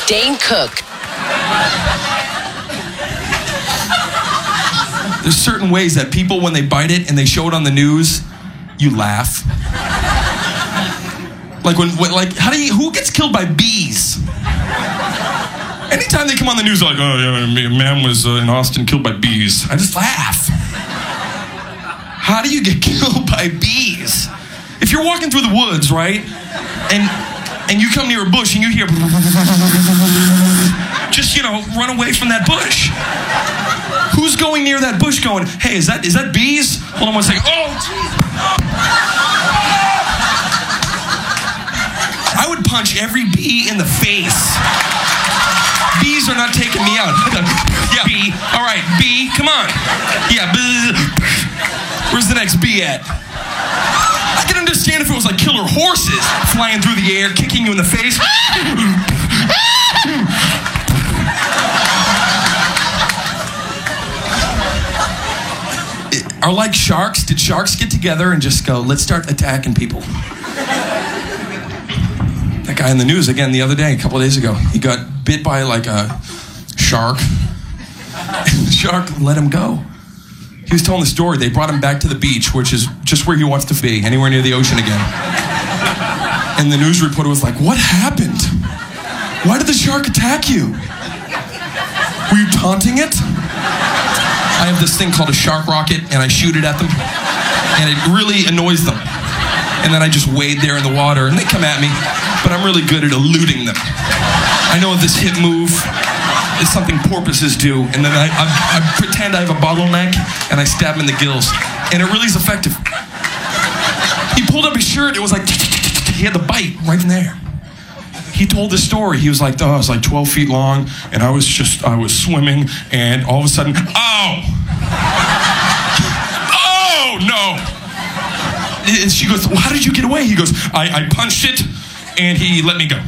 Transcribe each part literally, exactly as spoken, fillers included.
Dane Cook. There's certain ways that people, when they bite it and they show it on the news, you laugh. Like when, when like, how do you, who gets killed by bees? Anytime they come on the news, like, oh yeah, a man was uh, in Austin killed by bees. I just laugh. How do you get killed by bees? If you're walking through the woods, right, and and you come near a bush and you hear, just, you know, run away from that bush. Who's going near that bush going, hey, is that is that bees? Hold on one second. Oh, geez. I would punch every bee in the face. Bees are not taking me out. Yeah, bee. All right, bee, come on. Yeah, bee. Where's the next bee at? I can understand if it was like killer horses flying through the air, kicking you in the face. Are like sharks? Did sharks get together and just go, let's start attacking people? That guy in the news again the other day, a couple of days ago, he got bit by like a shark. And the shark let him go. He was telling the story. They brought him back to the beach, which is just where he wants to be, anywhere near the ocean again. And the news reporter was like, what happened? Why did the shark attack you? Were you taunting it? I have this thing called a shark rocket, and I shoot it at them, and it really annoys them. And then I just wade there in the water, and they come at me, but I'm really good at eluding them. I know this hip move is something porpoises do, and then I, I, I pretend I have a bottleneck, and I stab him in the gills, and it really is effective. He pulled up his shirt, it was like, he had the bite right in there. He told this story. He was like, oh, I was like twelve feet long, and I was just, I was swimming, and all of a sudden, oh! Oh, no! And she goes, well, how did you get away? He goes, I, I punched it, and he let me go.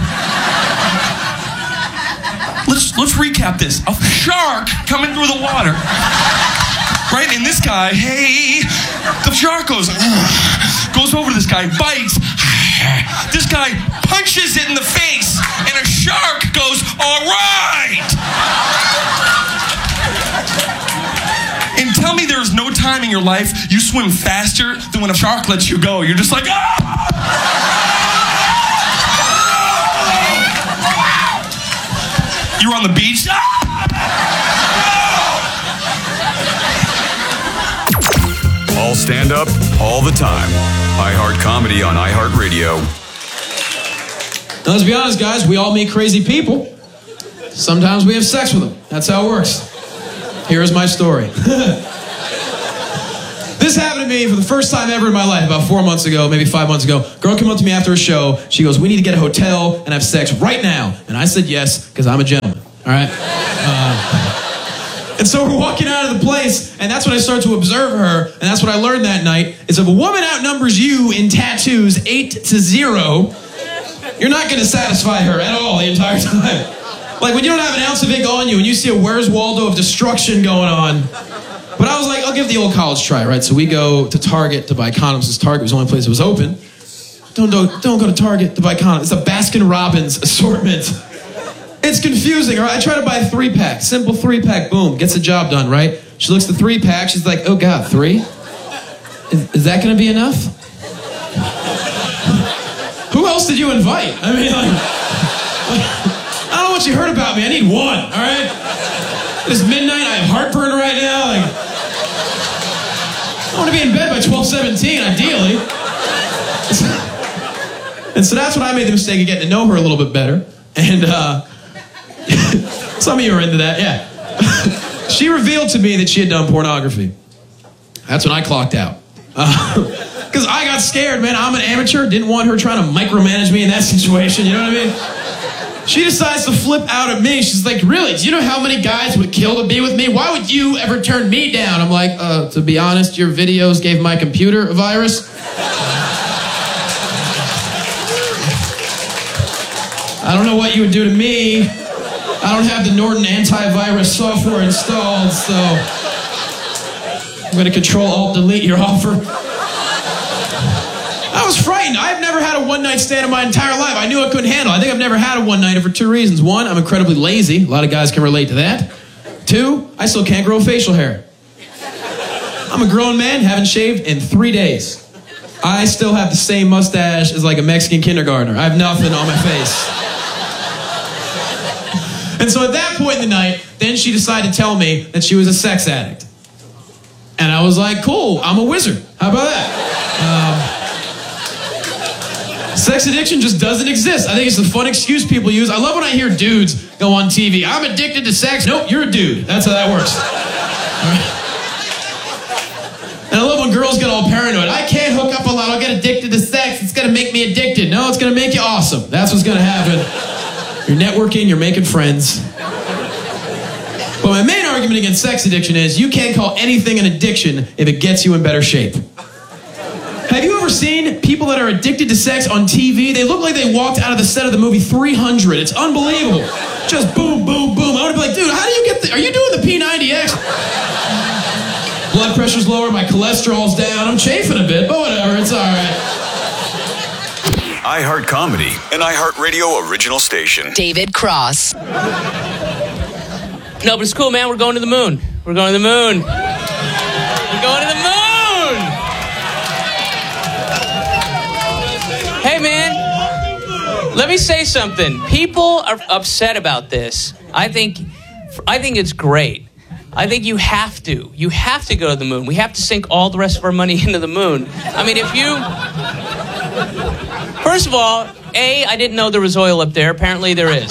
Let's, let's recap this. A shark coming through the water, right? And this guy, hey, the shark goes, goes over to this guy, bites. This guy punches it in the face, and a shark goes, all right! And tell me there's no time in your life you swim faster than when a shark lets you go. You're just like, ah! You're on the beach. Ah! All stand up, all the time. iHeart Comedy on iHeartRadio. Now, let's be honest, guys. We all meet crazy people. Sometimes we have sex with them. That's how it works. Here's my story. This happened to me for the first time ever in my life about four months ago, maybe five months ago. Girl came up to me after a show. She goes, we need to get a hotel and have sex right now. And I said yes, because I'm a gentleman. All right? Uh, and so we're walking out of the place, and that's when I start to observe her, and that's what I learned that night, is if a woman outnumbers you in tattoos eight to zero, you're not going to satisfy her at all the entire time. Like when you don't have an ounce of ink on you and you see a Where's Waldo of destruction going on. But I was like, I'll give the old college try, right? So we go to Target to buy condoms, because Target was the only place that was open. Don't, don't, don't go to Target to buy condoms. It's a Baskin Robbins assortment. It's confusing, all right? I try to buy a three-pack, simple three-pack, boom, gets the job done, right? She looks at the three-pack, she's like, oh God, three? Is, is that gonna be enough? Who else did you invite? I mean, like, like, I don't know what you heard about me. I need one, all right? It's midnight. I have heartburn right now. Like, I want to be in bed by twelve seventeen, ideally. And so that's when I made the mistake of getting to know her a little bit better. And uh, some of you are into that, yeah. She revealed to me that she had done pornography. That's when I clocked out. Because uh, I got scared, man. I'm an amateur. Didn't want her trying to micromanage me in that situation. You know what I mean? She decides to flip out at me. She's like, really? Do you know how many guys would kill to be with me? Why would you ever turn me down? I'm like, uh, to be honest, your videos gave my computer a virus. I don't know what you would do to me. I don't have the Norton antivirus software installed, so I'm going to Control Alt Delete your offer. I was frightened. I've never had a a one-night stand in my entire life. I knew I couldn't handle it. I think I've never had a one-nighter for two reasons. One, I'm incredibly lazy. A lot of guys can relate to that. Two, I still can't grow facial hair. I'm a grown man, haven't shaved in three days. I still have the same mustache as like a Mexican kindergartner. I have nothing on my face. And so at that point in the night, then she decided to tell me that she was a sex addict. And I was like, cool, I'm a wizard. How about that? Um, sex addiction just doesn't exist. I think it's a fun excuse people use. I love when I hear dudes go on T V. I'm addicted to sex. Nope, you're a dude. That's how that works. All right? And I love when girls get all paranoid. I can't hook up a lot. I'll get addicted to sex. It's going to make me addicted. No, it's going to make you awesome. That's what's going to happen. You're networking. You're making friends. But my main argument against sex addiction is you can't call anything an addiction if it gets you in better shape. Have you ever seen people that are addicted to sex on T V? They look like they walked out of the set of the movie three hundred. It's unbelievable. Just boom, boom, boom. I want to be like, dude, how do you get the... Are you doing the P ninety X? Blood pressure's lower, my cholesterol's down. I'm chafing a bit, but whatever, it's all right. iHeart Comedy, an iHeartRadio original station. David Cross. No, but it's cool, man. We're going to the moon. We're going to the moon. We're going to the moon. Hey, man. Let me say something. People are upset about this. I think, I think it's great. I think you have to. You have to go to the moon. We have to sink all the rest of our money into the moon. I mean, if you... First of all, A, I didn't know there was oil up there. Apparently there is.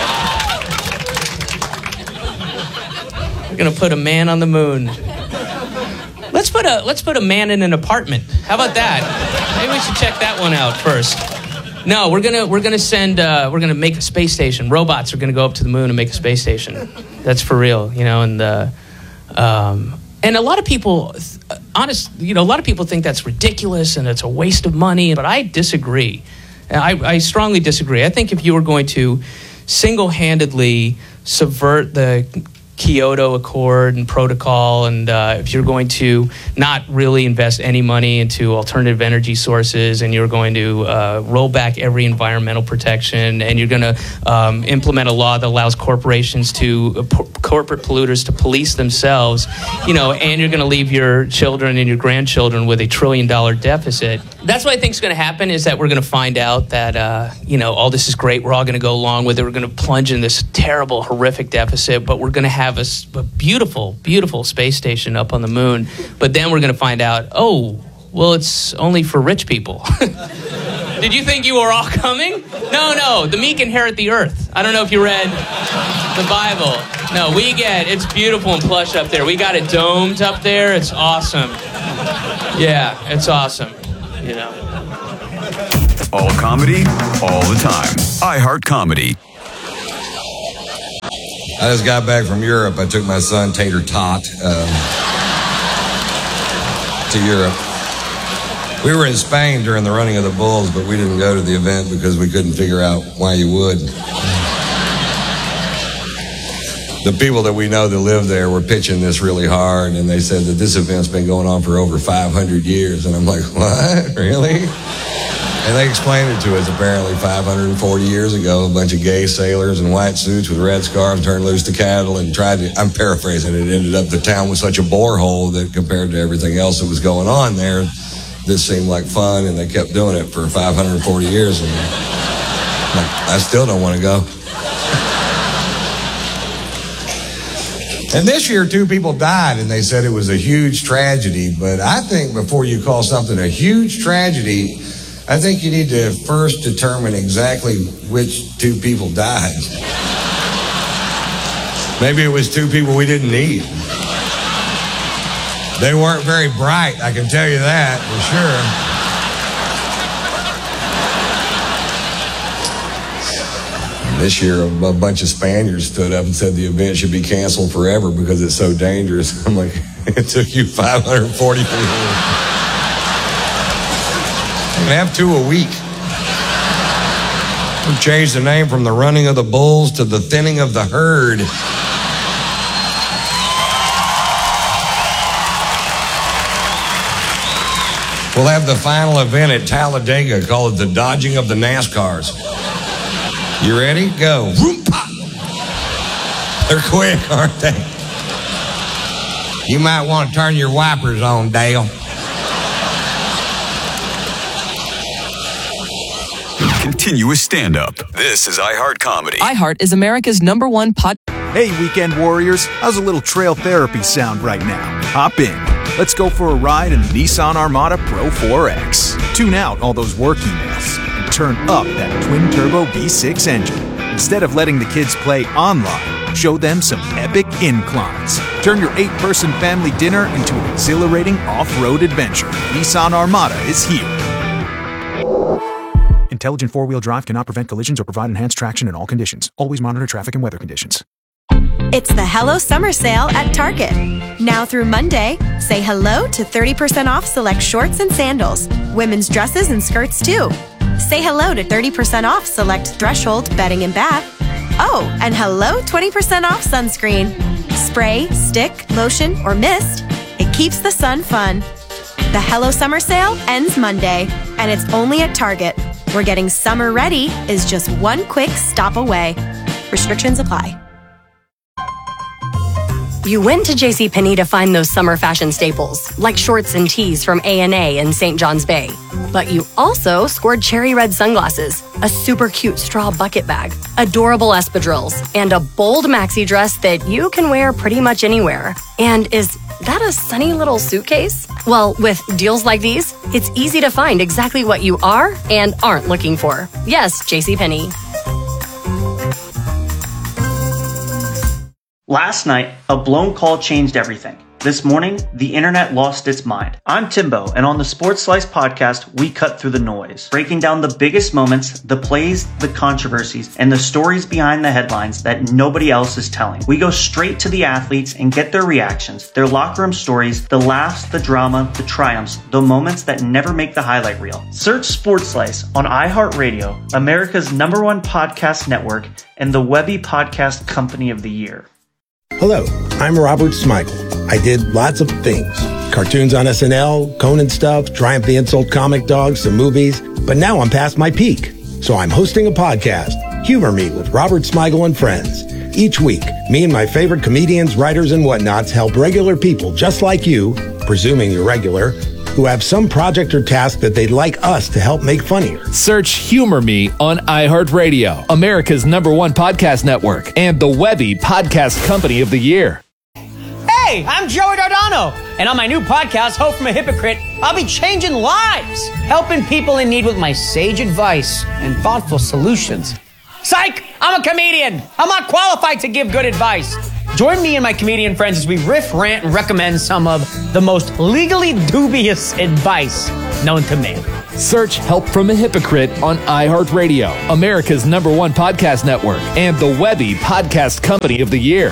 We're going to put a man on the moon. Let's put a let's put a man in an apartment. How about that? Maybe we should check that one out first. No, we're gonna we're gonna send uh, we're gonna make a space station. Robots are gonna go up to the moon and make a space station. That's for real, you know. And uh, um, and a lot of people, honest, you know, a lot of people think that's ridiculous and it's a waste of money. But I disagree. I, I strongly disagree. I think if you were going to single-handedly subvert the Kyoto Accord and protocol, and uh, if you're going to not really invest any money into alternative energy sources, and you're going to uh, roll back every environmental protection, and you're going to um, implement a law that allows corporations to uh, p- corporate polluters to police themselves, you know, and you're going to leave your children and your grandchildren with a trillion dollar deficit. That's what I think is going to happen, is that we're going to find out that uh, you know, all this is great. We're all going to go along with it. We're going to plunge in this terrible, horrific deficit, but we're going to have A, a beautiful, beautiful space station up on the moon. But then we're going to find out, oh, well, it's only for rich people. Did you think you were all coming? No, no, the meek inherit the earth. I don't know if you read the Bible. No, we get, it's beautiful and plush up there. We got it domed up there. It's awesome. Yeah, it's awesome, you know. All comedy, all the time. iHeart Comedy. I just got back from Europe. I took my son, Tater Tot, um, to Europe. We were in Spain during the running of the bulls, but we didn't go to the event because we couldn't figure out why you would. The people that we know that live there were pitching this really hard, and they said that this event's been going on for over five hundred years. And I'm like, what? Really? And they explained it to us. Apparently five hundred forty years ago, a bunch of gay sailors in white suits with red scarves turned loose the cattle and tried to, I'm paraphrasing, it ended up the town was such a borehole that compared to everything else that was going on there, this seemed like fun, and they kept doing it for five hundred forty years. And like, I still don't want to go. And this year, two people died, and they said it was a huge tragedy. But I think before you call something a huge tragedy, I think you need to first determine exactly which two people died. Maybe it was two people we didn't need. They weren't very bright, I can tell you that for sure. This year, a bunch of Spaniards stood up and said the event should be canceled forever because it's so dangerous. I'm like, it took you five hundred forty years. Have two a week. We've changed the name from the running of the bulls to the thinning of the herd. We'll have the final event at Talladega called the Dodging of the NASCARs. You ready? Go. They're quick, aren't they? You might want to turn your wipers on, Dale. Continuous stand-up. This is iHeart Comedy. iHeart is America's number one pod. Hey, weekend warriors. How's a little trail therapy sound right now? Hop in. Let's go for a ride in the Nissan Armada Pro four X. Tune out all those work emails and turn up that twin-turbo V six engine. Instead of letting the kids play online, show them some epic inclines. Turn your eight-person family dinner into an exhilarating off-road adventure. Nissan Armada is here. Intelligent four-wheel drive cannot prevent collisions or provide enhanced traction in all conditions. Always monitor traffic and weather conditions. It's the Hello Summer Sale at Target. Now through Monday, say hello to thirty percent off select shorts and sandals. Women's dresses and skirts too. Say hello to thirty percent off select Threshold bedding and bath. Oh, and hello twenty percent off sunscreen. Spray, stick, lotion, or mist. It keeps the sun fun. The Hello Summer Sale ends Monday, and it's only at Target, where getting summer ready is just one quick stop away. Restrictions apply. You went to JCPenney to find those summer fashion staples, like shorts and tees from A and A in Saint John's Bay. But you also scored cherry red sunglasses, a super cute straw bucket bag, adorable espadrilles, and a bold maxi dress that you can wear pretty much anywhere. And is that a sunny little suitcase? Well, with deals like these, it's easy to find exactly what you are and aren't looking for. Yes, JCPenney. Last night, a blown call changed everything. This morning, the internet lost its mind. I'm Timbo, and on the Sports Slice podcast, we cut through the noise, breaking down the biggest moments, the plays, the controversies, and the stories behind the headlines that nobody else is telling. We go straight to the athletes and get their reactions, their locker room stories, the laughs, the drama, the triumphs, the moments that never make the highlight reel. Search Sports Slice on iHeartRadio, America's number one podcast network, and the Webby Podcast Company of the Year. Hello, I'm Robert Smigel. I did lots of things. Cartoons on S N L, Conan stuff, Triumph the Insult Comic Dogs, some movies. But now I'm past my peak. So I'm hosting a podcast, Humor Me with Robert Smigel and Friends. Each week, me and my favorite comedians, writers, and whatnots help regular people just like you, presuming you're regular, who have some project or task that they'd like us to help make funnier. Search Humor Me on iHeartRadio, America's number one podcast network, and the Webby Podcast Company of the Year. Hey, I'm Joey Dardano, and on my new podcast, Hope from a Hypocrite, I'll be changing lives, helping people in need with my sage advice and thoughtful solutions. Psych! I'm a comedian. I'm not qualified to give good advice. Join me and my comedian friends as we riff, rant, and recommend some of the most legally dubious advice known to man. Search Help from a Hypocrite on iHeartRadio, America's number one podcast network, and the Webby Podcast Company of the Year.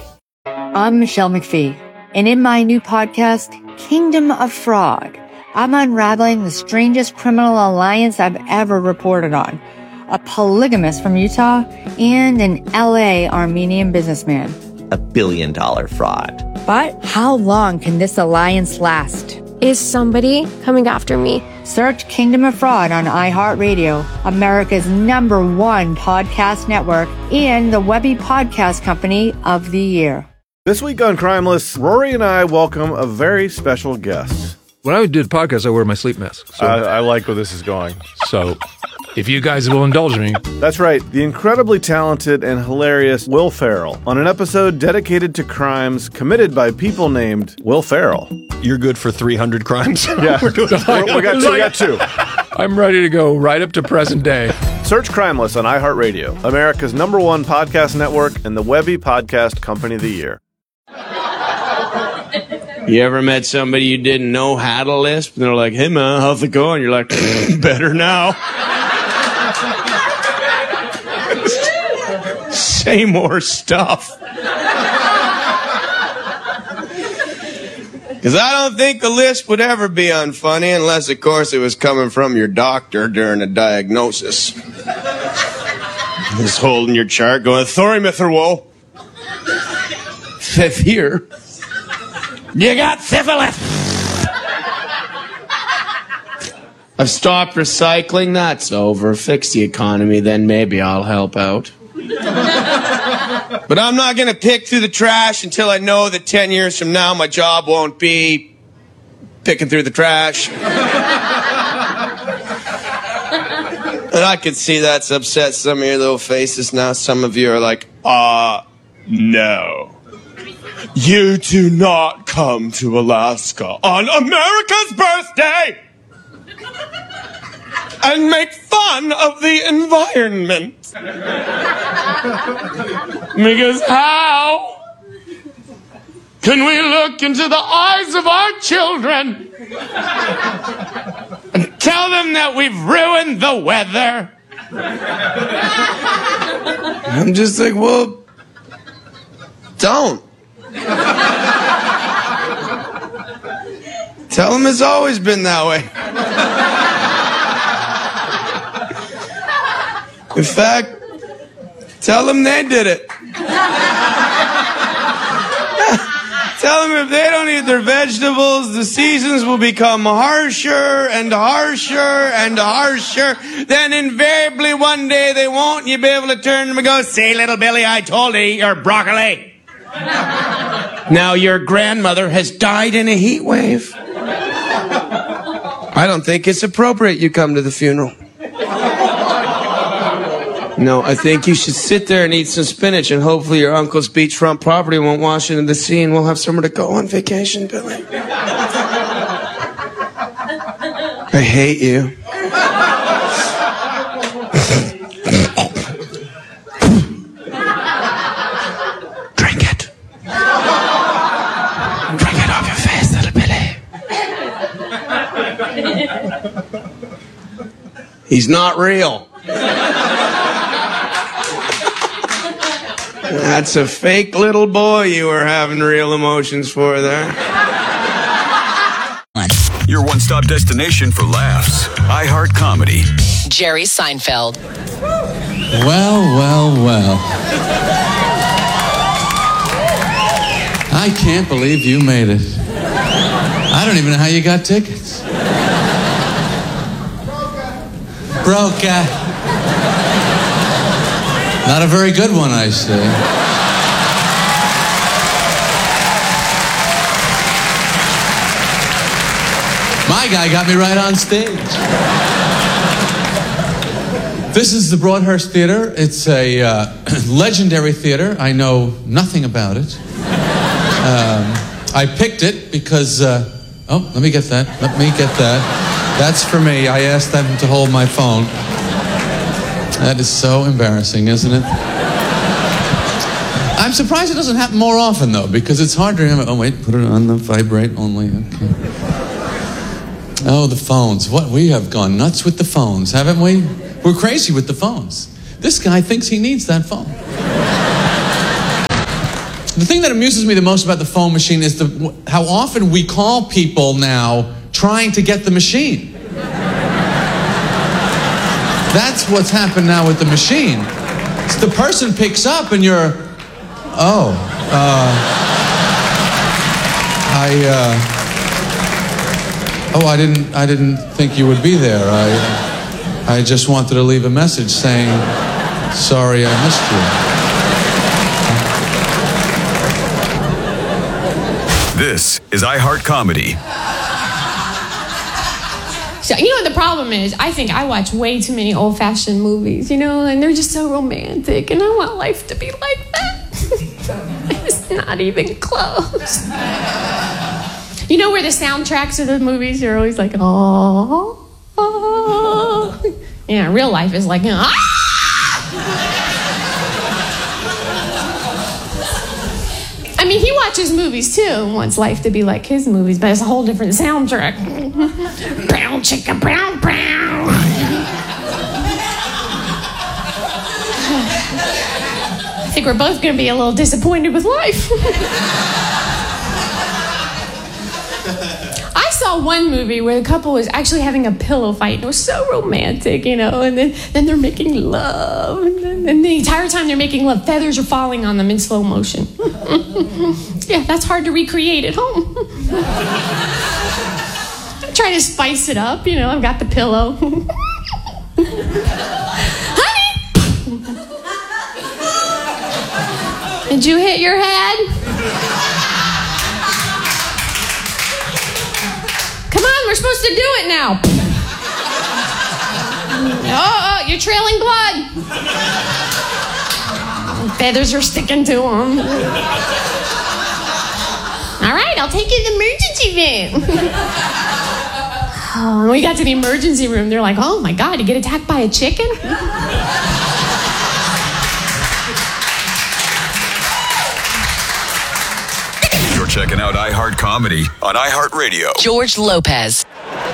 I'm Michelle McPhee, and in my new podcast, Kingdom of Fraud, I'm unraveling the strangest criminal alliance I've ever reported on. A polygamist from Utah and an L A Armenian businessman. A billion dollar fraud. But how long can this alliance last? Is somebody coming after me? Search Kingdom of Fraud on iHeartRadio, America's number one podcast network, and the Webby Podcast Company of the Year. This week on Crimeless, Rory and I welcome a very special guest. When I do the podcast, I wear my sleep mask. So. I, I like where this is going. So, if you guys will indulge me. That's right, the incredibly talented and hilarious Will Ferrell on an episode dedicated to crimes committed by people named Will Ferrell. You're good for three hundred crimes? Yeah, we're doing we're, we, got two, we got two. I'm ready to go right up to present day. Search Crimeless on iHeartRadio, America's number one podcast network, and the Webby Podcast Company of the Year. You ever met somebody you didn't know had a lisp? And they're like, hey man, how's it going? You're like, better now. Say more stuff. Because I don't think a lisp would ever be unfunny unless, of course, it was coming from your doctor during a diagnosis. Just holding your chart going, Thorimethorwol. Fifth here. You got syphilis. I've stopped recycling. That's over. Fix the economy, then maybe I'll help out. But I'm not going to pick through the trash until I know that ten years from now my job won't be picking through the trash. And I can see that's upset some of your little faces now. Some of you are like, uh, no. You do not come to Alaska on America's birthday and make fun of the environment. Because how can we look into the eyes of our children and tell them that we've ruined the weather? I'm just like, well, don't. Tell them it's always been that way. In fact, tell them they did it. Tell them if they don't eat their vegetables, the seasons will become harsher and harsher and harsher. Then invariably one day they won't, and you'll be able to turn to them and go, "See, little Billy, I told you, to eat your broccoli." Now your grandmother has died in a heat wave. I don't think it's appropriate you come to the funeral. No, I think you should sit there and eat some spinach, and hopefully your uncle's beachfront property won't wash into the sea, and we'll have somewhere to go on vacation, Billy. I hate you. Drink it. Drink it off your face, little Billy. He's not real. That's a fake little boy you were having real emotions for there. Your one-stop destination for laughs. iHeart Comedy. Jerry Seinfeld. Well, well, well. I can't believe you made it. I don't even know how you got tickets. Broca. Not a very good one, I see. My guy got me right on stage. This is the Broadhurst Theater. It's a uh, legendary theater. I know nothing about it. Um, I picked it because... Uh, oh, let me get that. Let me get that. That's for me. I asked them to hold my phone. That is so embarrassing, isn't it? I'm surprised it doesn't happen more often, though, because it's hard to remember. Oh, wait, put it on the vibrate only. Okay. Oh, the phones. What? We have gone nuts with the phones, haven't we? We're crazy with the phones. This guy thinks he needs that phone. The thing that amuses me the most about the phone machine is the, how often we call people now trying to get the machine. That's what's happened now with the machine. So the person picks up and you're, oh, uh, I, uh, oh, I didn't, I didn't think you would be there. I, I just wanted to leave a message saying, sorry I missed you. This is iHeart Comedy. So, you know what the problem is? I think I watch way too many old-fashioned movies, you know, and they're just so romantic, and I want life to be like that. It's not even close. You know where the soundtracks of the movies are always like, oh, oh. Yeah, real life is like, ah! I mean, he watches movies too and wants life to be like his movies, but it's a whole different soundtrack. Brown chicka brown brown. I think we're both going to be a little disappointed with life. I saw one movie where the couple was actually having a pillow fight. And it was so romantic, you know, and then, then they're making love. And, then, and the entire time they're making love, feathers are falling on them in slow motion. Yeah, that's hard to recreate at home. Try to spice it up, you know, I've got the pillow. Honey! Did you hit your head? Come on, we're supposed to do it now. Oh, oh, you're trailing blood. Feathers are sticking to them. All right, I'll take you to the emergency room. Oh, when we got to the emergency room, they're like, oh my God, you get attacked by a chicken? You're checking out iHeart Comedy on iHeartRadio. George Lopez.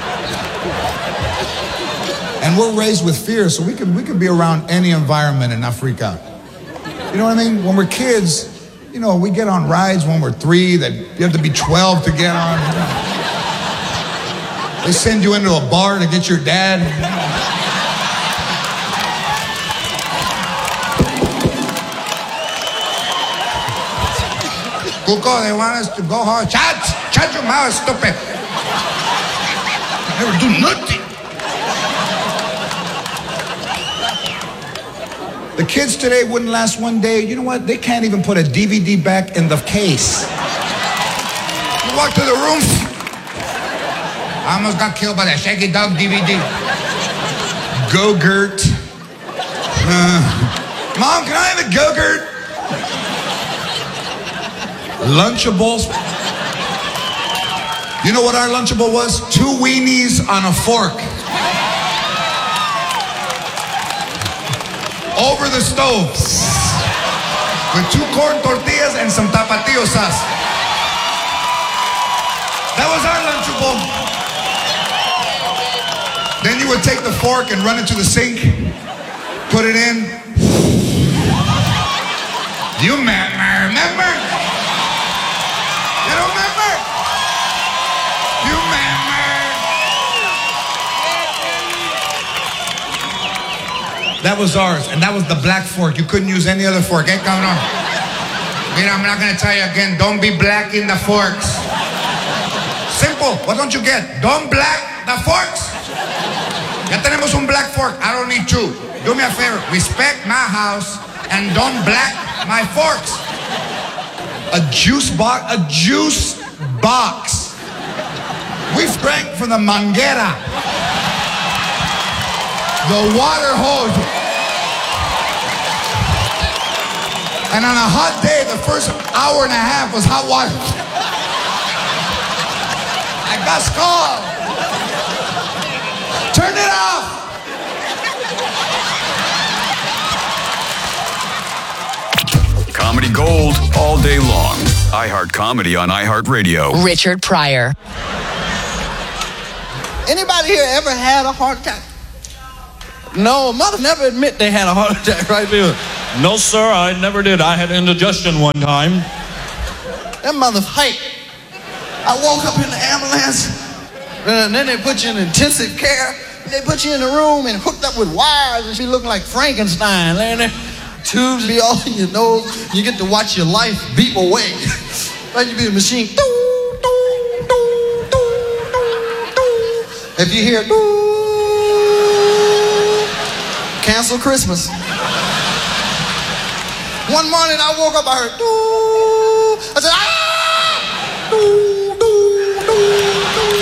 And we're raised with fear, so we can we can be around any environment and not freak out. You know what I mean? When we're kids, you know, we get on rides when we're three that you have to be twelve to get on. They send you into a bar to get your dad. Cuco, they want us to go home. Shut, shut your mouth, stupid. Never do nothing. The kids today wouldn't last one day. You know what? They can't even put a D V D back in the case. You walk to the room. I almost got killed by that Shaggy Dog D V D. Go-Gurt. Uh, Mom, can I have a Go-Gurt? Lunchables. You know what our Lunchable was? Two weenies on a fork. Over the stove with two corn tortillas and some tapatio sauce. That was our Lunchable. Then you would take the fork and run it to the sink, put it in. You remember? You don't remember? You remember? That was ours, and that was the black fork. You couldn't use any other fork. Hey, cabrón. Mira, I'm not going to tell you again. Don't be black in the forks. Simple. What don't you get? Don't black the forks. Ya tenemos un black fork. I don't need two. Do me a favor. Respect my house and don't black my forks. A juice box. A juice box. We've drank from the manguera. The water hose. And on a hot day, the first hour and a half was hot water. I got scald. Turn it off. Comedy gold all day long. iHeart Comedy on iHeartRadio. Richard Pryor. Anybody here ever had a heart attack? No, mother never admit they had a heart attack, right, Bill? No, sir, I never did. I had indigestion one time. That mother's hype. I woke up in the ambulance, and then they put you in intensive care. They put you in a room and hooked up with wires, and she looked like Frankenstein, laying there. Tubes be all in your nose. You get to watch your life beep away. Like you be a machine. Doo, doo, doo, doo, doo, doo. If you hear doo, cancel Christmas. One morning I woke up, I heard doo. I said, ah! Doo, doo, doo, doo.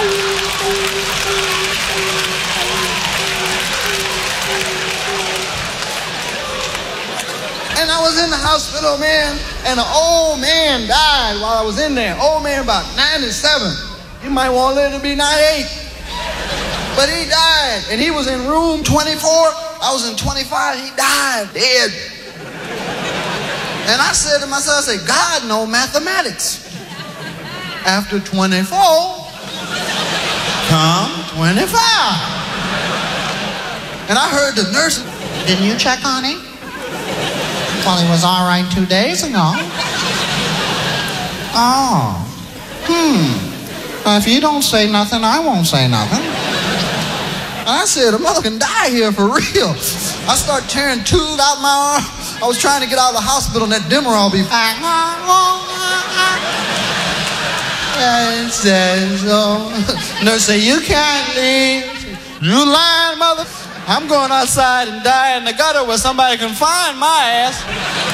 And I was in the hospital, man, and an old man died while I was in there. Old man about ninety-seven. You might want to live to be ninety-eight. But he died, and he was in room twenty-four. I was in twenty-five. He died, dead. And I said to myself, I said, God knows mathematics. After twenty-four, come twenty-five. And I heard the nurse, didn't you check on him? Well, he was all right two days ago. Oh. Hmm. Well, if you don't say nothing, I won't say nothing. And I said, a mother can die here for real. I start tearing tubes out my arm. I was trying to get out of the hospital and that Demerol be... Nurse says, oh. Nurse say, you can't leave. You lying, mother. I'm going outside and die in the gutter where somebody can find my ass.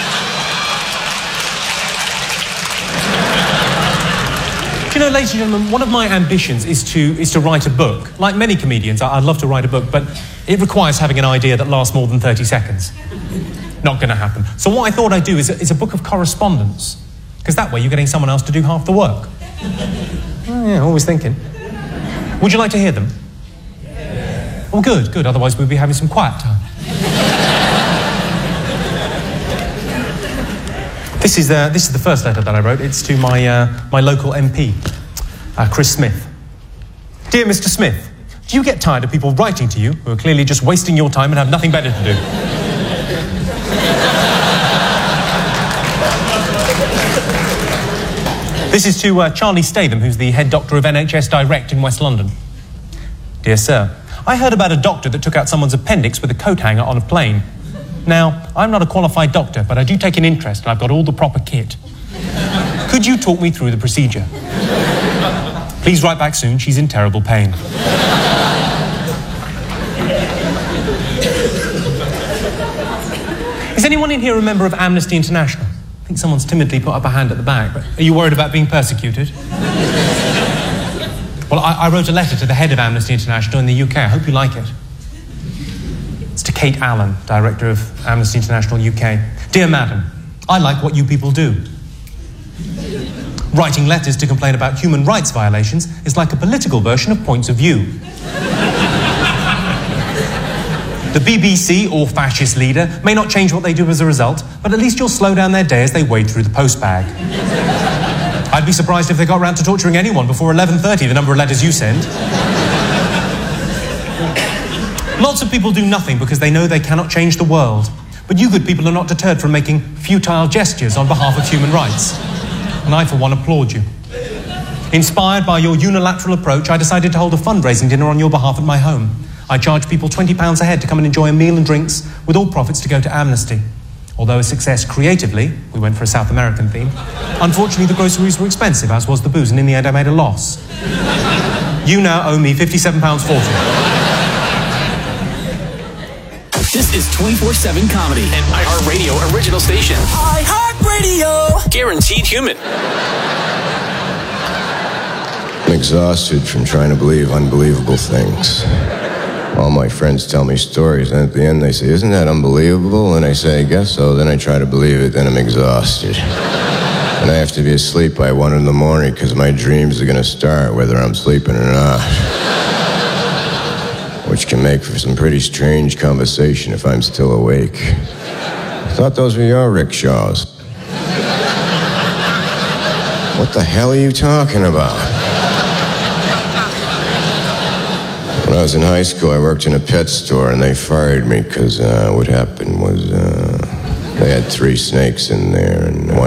You know, ladies and gentlemen, one of my ambitions is to is to write a book. Like many comedians, I'd love to write a book, but it requires having an idea that lasts more than thirty seconds. Not going to happen. So what I thought I'd do is a, is a book of correspondence, because that way you're getting someone else to do half the work. Oh, yeah, always thinking. Would you like to hear them? Oh, good, good. Otherwise we'd be having some quiet time. This is, the, this is the first letter that I wrote. It's to my, uh, my local M P, uh, Chris Smith. Dear Mister Smith, do you get tired of people writing to you who are clearly just wasting your time and have nothing better to do? This is to uh, Charlie Statham, who's the head doctor of N H S Direct in West London. Dear sir, I heard about a doctor that took out someone's appendix with a coat hanger on a plane. Now, I'm not a qualified doctor, but I do take an interest and I've got all the proper kit. Could you talk me through the procedure? Please write back soon, she's in terrible pain. Is anyone in here a member of Amnesty International? I think someone's timidly put up a hand at the back, but are you worried about being persecuted? Well, I, I wrote a letter to the head of Amnesty International in the U K. I hope you like it. It's to Kate Allen, Director of Amnesty International U K. Dear Madam, I like what you people do. Writing letters to complain about human rights violations is like a political version of Points of View. The B B C or fascist leader may not change what they do as a result, but at least you'll slow down their day as they wade through the post bag. I'd be surprised if they got round to torturing anyone before eleven thirty, the number of letters you send. Lots of people do nothing because they know they cannot change the world. But you good people are not deterred from making futile gestures on behalf of human rights. And I, for one, applaud you. Inspired by your unilateral approach, I decided to hold a fundraising dinner on your behalf at my home. I charge people twenty pounds a head to come and enjoy a meal and drinks, with all profits to go to Amnesty. Although a success creatively, we went for a South American theme, unfortunately the groceries were expensive, as was the booze, and in the end I made a loss. You now owe me fifty-seven pounds forty. This is twenty-four seven Comedy, an iHeartRadio original station. iHeartRadio! Guaranteed human. I'm exhausted from trying to believe unbelievable things. All my friends tell me stories, and at the end they say, isn't that unbelievable? And I say, I guess so. Then I try to believe it, then I'm exhausted. And I have to be asleep by one in the morning because my dreams are going to start whether I'm sleeping or not. Which can make for some pretty strange conversation if I'm still awake. I thought those were your rickshaws. What the hell are you talking about? When I was in high school, I worked in a pet store, and they fired me because uh, what happened was uh, they had three snakes in there, and one